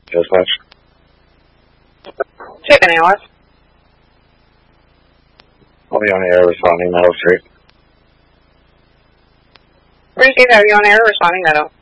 Dispatch. Chicken Alice. I'll be on the air responding Meadow Street. Receive, have you on air responding Meadow?